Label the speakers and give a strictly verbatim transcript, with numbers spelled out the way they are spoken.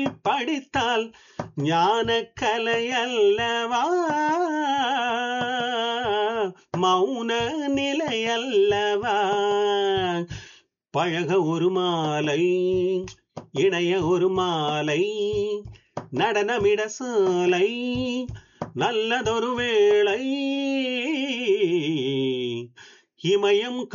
Speaker 1: படித்தால் ஞான கலை அல்லவா, மௌன நிலை அல்லவா. பழக ஒரு மாலை, இணைய ஒரு மாலை, நடனமிட சாலை, நல்லதொரு வேளை, இமயம்